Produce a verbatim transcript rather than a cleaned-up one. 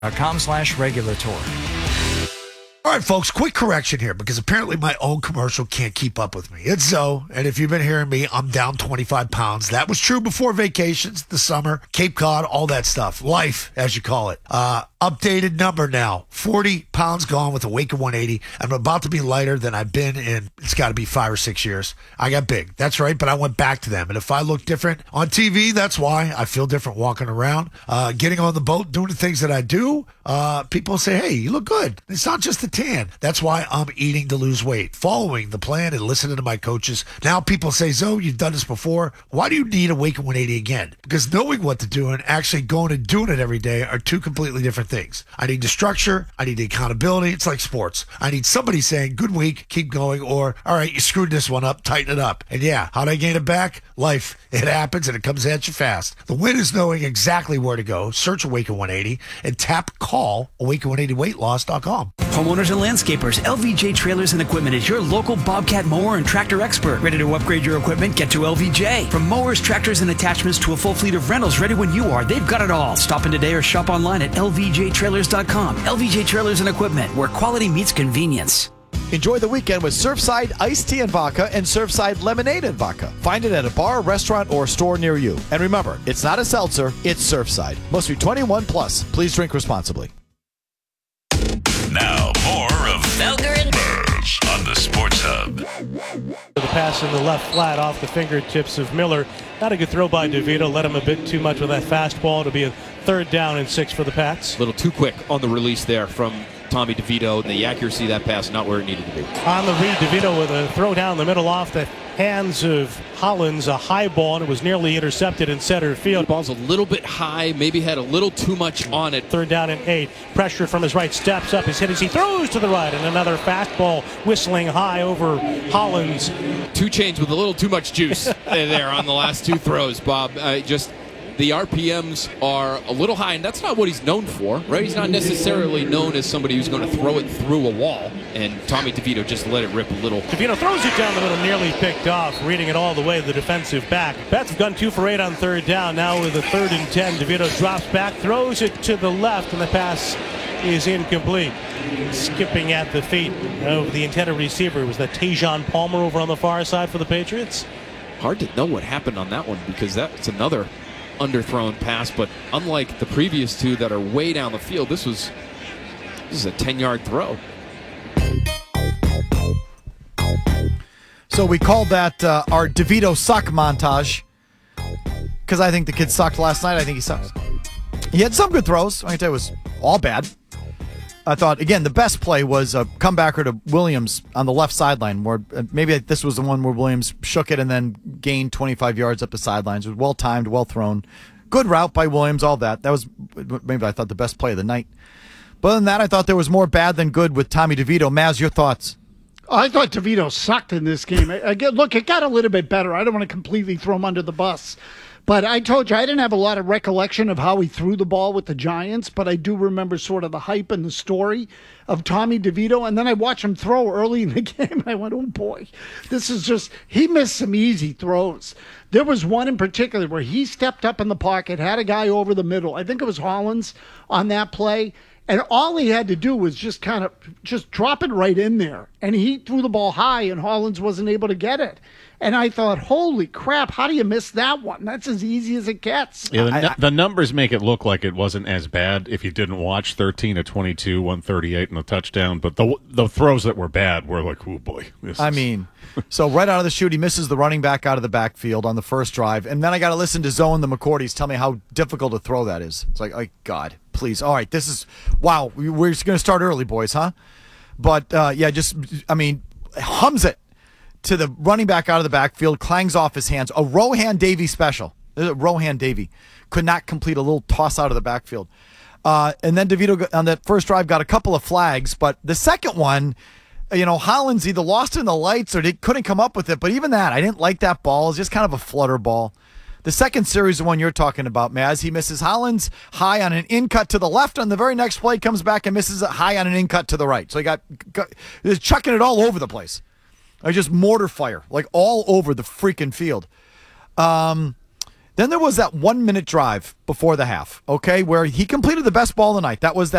com slash regulatory. All right, folks, quick correction here because apparently my own commercial can't keep up with me. It's Zoe, and if you've been hearing me, I'm down twenty-five pounds. That was true before vacations, the summer, Cape Cod, all that stuff. Life, as you call it. Uh, updated number now, forty pounds gone with a Wake of one eighty. I'm about to be lighter than I've been in, it's got to be five or six years. I got big, that's right, but I went back to them. And if I look different on T V, that's why I feel different walking around. Uh, getting on the boat, doing the things that I do, uh, people say, hey, you look good. It's not just the tan. That's why I'm eating to lose weight, following the plan and listening to my coaches. Now people say, Zoe, you've done this before. Why do you need a Wake of one eighty again? Because knowing what to do and actually going and doing it every day are two completely different things. I need the structure. I need the accountability. It's like sports. I need somebody saying, good week, keep going, or, all right, you screwed this one up, tighten it up. And yeah, how'd I gain it back? Life. It happens and it comes at you fast. The win is knowing exactly where to go. Search Wake of one eighty and tap call Wake of one eighty weight loss dot com. Homeowners and landscapers, L V J Trailers and Equipment is your local Bobcat mower and tractor expert. Ready to upgrade your equipment? Get to L V J. From mowers, tractors, and attachments to a full fleet of rentals ready when you are, they've got it all. Stop in today or shop online at L V J trailers dot com. L V J Trailers and Equipment, where quality meets convenience. Enjoy the weekend with Surfside Iced Tea and Vodka and Surfside Lemonade and Vodka. Find it at a bar, restaurant, or store near you. And remember, it's not a seltzer, it's Surfside. Must be twenty-one plus. Please drink responsibly. Now, more of Felger and Burrs on the Sports Hub. The pass in the left flat off the fingertips of Miller. Not a good throw by DeVito. Let him a bit too much with that fastball. It'll be a third down and six for the Pats. A little too quick on the release there from Tommy DeVito. The accuracy of that pass not where it needed to be. On the read, DeVito with a throw down the middle off the hands of Hollins, a high ball, and it was nearly intercepted in center field. The ball's a little bit high, maybe had a little too much on it. Third down and eight. Pressure from his right, steps up, he's hit as he throws to the right, and another fastball whistling high over Hollins. Two chains with a little too much juice there on the last two throws, Bob. Uh, just the R P Ms are a little high, and that's not what he's known for, right? He's not necessarily known as somebody who's going to throw it through a wall, and Tommy DeVito just let it rip a little. DeVito throws it down the middle, nearly picked off, reading it all the way to the defensive back. Pats have gone two for eight on third down. Now with a third and ten, DeVito drops back, throws it to the left, and the pass is incomplete. Skipping at the feet of the intended receiver was that Tajon Palmer over on the far side for the Patriots. Hard to know what happened on that one because that's another underthrown pass, but unlike the previous two that are way down the field, this was this is a ten-yard throw. So we called that uh, our DeVito suck montage because I think the kid sucked last night. I think he sucks. He had some good throws. I can tell you it was all bad. I thought, again, the best play was a comebacker to Williams on the left sideline, where uh, maybe this was the one where Williams shook it and then gained twenty-five yards up the sidelines. It was well-timed, well-thrown. Good route by Williams, all that. That was maybe I thought the best play of the night. But other than that, I thought there was more bad than good with Tommy DeVito. Maz, your thoughts? I thought DeVito sucked in this game. I, I get, look, it got a little bit better. I don't want to completely throw him under the bus. But I told you, I didn't have a lot of recollection of how he threw the ball with the Giants, but I do remember sort of the hype and the story of Tommy DeVito. And then I watched him throw early in the game, and I went, oh, boy, this is just, he missed some easy throws. There was one in particular where he stepped up in the pocket, had a guy over the middle. I think it was Hollins on that play. And all he had to do was just kind of just drop it right in there. And he threw the ball high, and Hollins wasn't able to get it. And I thought, holy crap, how do you miss that one? That's as easy as it gets. Yeah, the, I, I, the numbers make it look like it wasn't as bad if you didn't watch thirteen to twenty-two, one thirty-eight, and a touchdown. But the the throws that were bad were like, oh, boy. This I is... mean, so right out of the chute, he misses the running back out of the backfield on the first drive. And then I got to listen to Zoe and the McCourties tell me how difficult a throw that is. It's like, oh, God, please. All right, this is, wow, we're just going to start early, boys, huh? But, uh, yeah, just, I mean, hums it to the running back out of the backfield, clangs off his hands. A Rohan Davey special. Rohan Davey could not complete a little toss out of the backfield. Uh, and then DeVito on that first drive got a couple of flags, but the second one, you know, Hollins either lost in the lights or they couldn't come up with it. But even that, I didn't like that ball. It's just kind of a flutter ball. The second series, the one you're talking about, Maz, he misses Hollins high on an in cut to the left. On the very next play, comes back and misses it high on an in cut to the right. So he got, got he was chucking it all over the place. Like just mortar fire, like all over the freaking field. Um, Then there was that one minute drive before the half, okay, where he completed the best ball of the night. That was that.